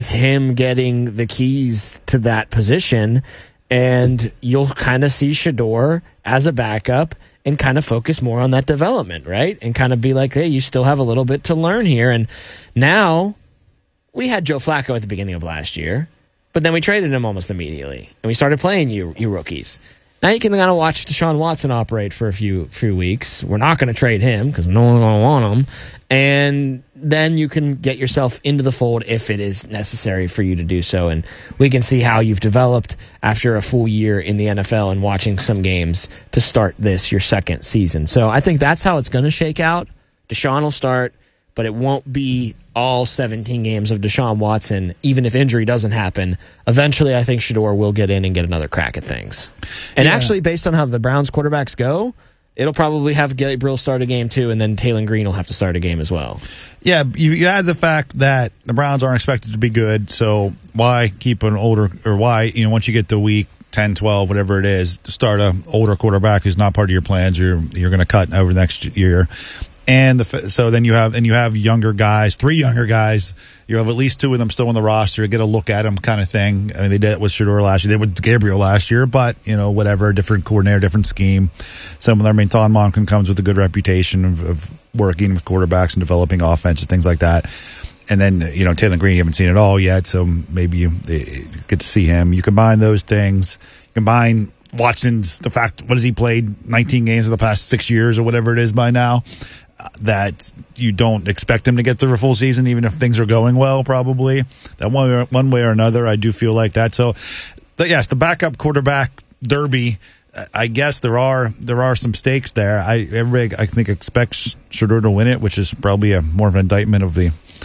him getting the keys to that position, and you'll kind of see Shedeur as a backup and kind of focus more on that development, right? And kind of be like, hey, you still have a little bit to learn here. And now we had Joe Flacco at the beginning of last year, but then we traded him almost immediately, and we started playing you rookies. Now you can kind of watch Deshaun Watson operate for a few weeks. We're not going to trade him because no one's going to want him. And then you can get yourself into the fold if it is necessary for you to do so. And we can see how you've developed after a full year in the NFL and watching some games to start your second season. So I think that's how it's going to shake out. Deshaun will start, but it won't be all 17 games of Deshaun Watson, even if injury doesn't happen. Eventually, I think Shedeur will get in and get another crack at things. And actually, based on how the Browns quarterbacks go, it'll probably have Gabriel start a game too, and then Taylor Green will have to start a game as well. Yeah, you add the fact that the Browns aren't expected to be good, so why keep an older, or why, once you get to week 10, 12, whatever it is, to start an older quarterback who's not part of your plans, you're going to cut over the next year. And so then you have younger guys, 3 younger guys. You have at least 2 of them still on the roster. Get a look at them, kind of thing. I mean, they did it with Shedeur last year. They did it with Gabriel last year, but whatever, different coordinator, different scheme. Some of them, Todd Monken comes with a good reputation of working with quarterbacks and developing offenses, things like that. And then Taylor Green, you haven't seen it all yet, so maybe you get to see him. You combine those things. You combine Watson's the fact, what has he played 19 games in the past 6 years or whatever it is by now. That you don't expect him to get through a full season, even if things are going well, probably. That one way or another, I do feel like that. So, yes, the backup quarterback derby, I guess there are some stakes there. Everybody, I think, expects Shedeur to win it, which is probably more of an indictment of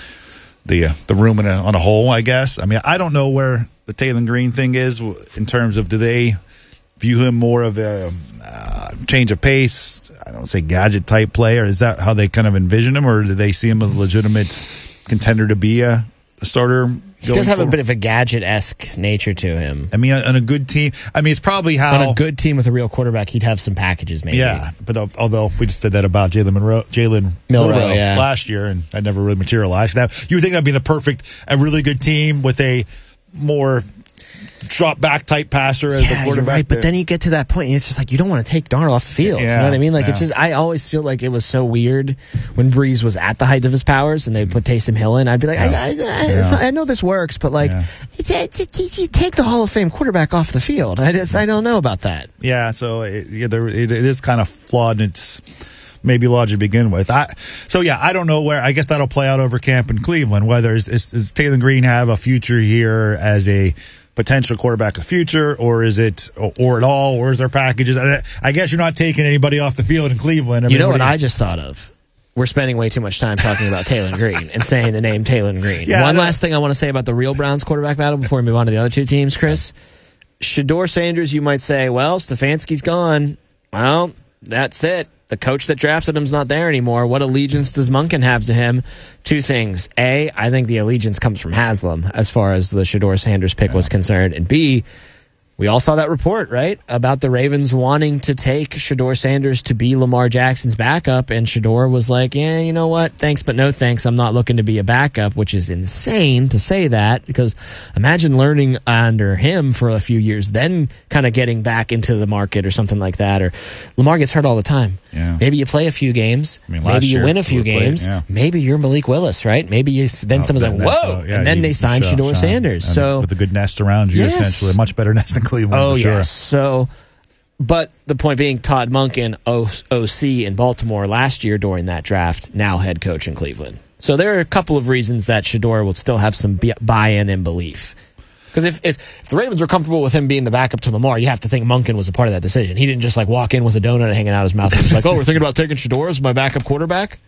the room on a whole, I guess. I mean, I don't know where the Taylor Green thing is in terms of, do they view him more of a change of pace, I don't say gadget type player? Is that how they kind of envision him, or do they see him as a legitimate contender to be a starter? He does have a bit of a gadget-esque nature to him. I mean, on a good team, it's probably how on a good team with a real quarterback, he'd have some packages, maybe. Yeah, but although we just said that about Jalen Milroe last year, and that never really materialized. Now you would think that'd be a really good team with a more drop back type passer as the quarterback. Right, but then you get to that point and it's just like you don't want to take Darnold off the field. You know what I mean? Like it's just, I always feel like it was so weird when Breeze was at the height of his powers and they put Taysom Hill in. I'd be like, I know this works, but like you take the Hall of Fame quarterback off the field. I don't know about that. Yeah, so it is kind of flawed in its maybe logic to begin with. I don't know where. I guess that'll play out over camp in Cleveland. Whether is Taylor Green have a future here as a potential quarterback of the future, or is it, or at all, or is there packages? I guess you're not taking anybody off the field in Cleveland. You know what I just thought of? We're spending way too much time talking about Taylor Green and saying the name Taylor Green. One last thing I want to say about the real Browns quarterback battle before we move on to the other 2 teams, Chris. Shedeur Sanders, you might say, well, Stefanski's gone. Well, that's it. The coach that drafted him's not there anymore. What allegiance does Monken have to him? 2 things. A, I think the allegiance comes from Haslam as far as the Shedeur Sanders pick was concerned. And B, we all saw that report, right, about the Ravens wanting to take Shedeur Sanders to be Lamar Jackson's backup, and Shedeur was like, yeah, you know what, thanks but no thanks, I'm not looking to be a backup, which is insane to say that, because imagine learning under him for a few years, then kind of getting back into the market or something like that. Or Lamar gets hurt all the time. Yeah. Maybe you play a few games, maybe you win a few games, maybe you're Malik Willis, right? Maybe then someone's like, whoa, and then they sign Shedeur Sanders. So with a good nest around you, essentially, a much better nest than Cleveland. Oh, for sure. yes. So, but the point being, Todd Monken, OC in Baltimore last year during that draft, now head coach in Cleveland. So there are a couple of reasons that Shedeur will still have some buy-in and belief. Because if the Ravens were comfortable with him being the backup to Lamar, you have to think Monken was a part of that decision. He didn't just like walk in with a donut hanging out his mouth and was like, oh, we're thinking about taking Shedeur as my backup quarterback.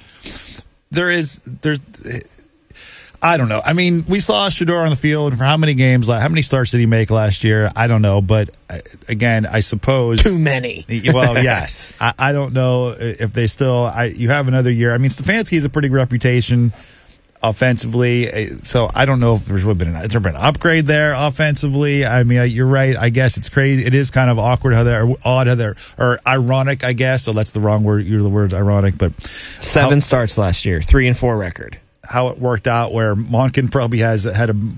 I don't know. I mean, we saw Shedeur on the field for how many games? How many starts did he make last year? I don't know. But again, I suppose too many. Well, yes. I don't know if they still. You have another year. I mean, Stefanski has a pretty good reputation offensively, so I don't know if there's been an upgrade there offensively. I mean, you're right. I guess it's crazy. It is kind of awkward or ironic, I guess. So that's the wrong word. You're the word ironic, but 7 starts last year, 3-4 record. how it worked out where Monken probably had a